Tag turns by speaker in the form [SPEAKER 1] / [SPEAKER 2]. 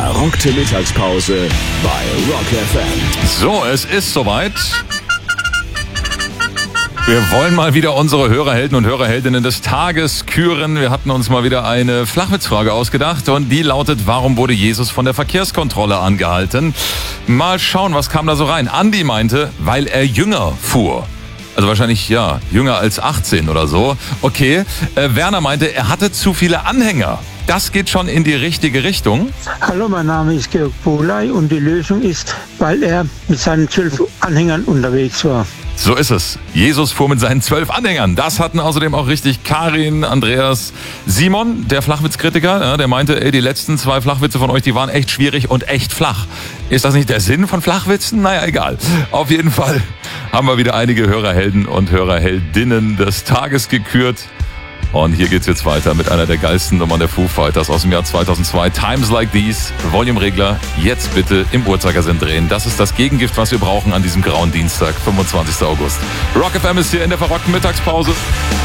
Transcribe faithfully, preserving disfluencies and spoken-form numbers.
[SPEAKER 1] Verrückte Mittagspause bei Rock F M.
[SPEAKER 2] So, es ist soweit. Wir wollen mal wieder unsere Hörerhelden und Hörerheldinnen des Tages küren. Wir hatten uns mal wieder eine Flachwitzfrage ausgedacht und die lautet: Warum wurde Jesus von der Verkehrskontrolle angehalten? Mal schauen, was kam da so rein. Andi meinte, weil er jünger fuhr. Also wahrscheinlich, ja, jünger als achtzehn oder so. Okay, äh, Werner meinte, er hatte zu viele Anhänger. Das geht schon in die richtige Richtung.
[SPEAKER 3] Hallo, mein Name ist Georg Boley und die Lösung ist, weil er mit seinen zwölf Anhängern unterwegs war.
[SPEAKER 2] So ist es. Jesus fuhr mit seinen zwölf Anhängern. Das hatten außerdem auch richtig Karin, Andreas, Simon, der Flachwitzkritiker, ja, der meinte, ey, die letzten zwei Flachwitze von euch, die waren echt schwierig und echt flach. Ist das nicht der Sinn von Flachwitzen? Naja, egal. Auf jeden Fall haben wir wieder einige Hörerhelden und Hörerheldinnen des Tages gekürt. Und hier geht's jetzt weiter mit einer der geilsten Nummern der Foo Fighters aus dem Jahr zweitausendzwei. Times Like These, Volume-Regler, jetzt bitte im Uhrzeigersinn drehen. Das ist das Gegengift, was wir brauchen an diesem grauen Dienstag, fünfundzwanzigsten August. Rock F M ist hier in der verrockten Mittagspause.